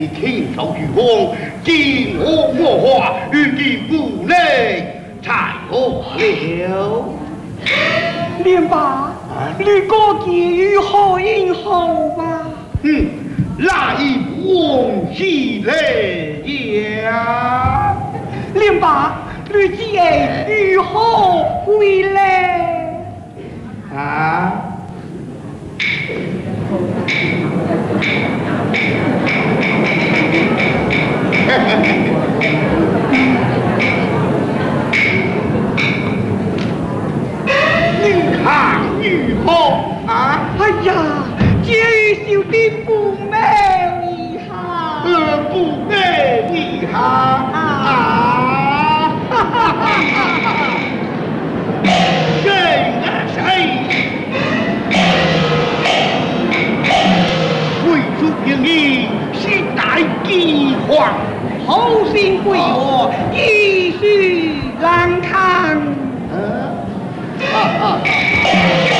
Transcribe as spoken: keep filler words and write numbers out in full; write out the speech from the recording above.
天朝巨风，金河莫化，如今不内才何了？ 连爸，你哥给予何因好吧？ 嗯，那一往西来呀！ 连爸，你今日如何回来？ 啊？您看如何啊？ 哎呀，这与小弟不美一下， 呃，不美一下啊！哈哈哈哈哈！这个谁？贵族名义是大饥荒。 好心归我，一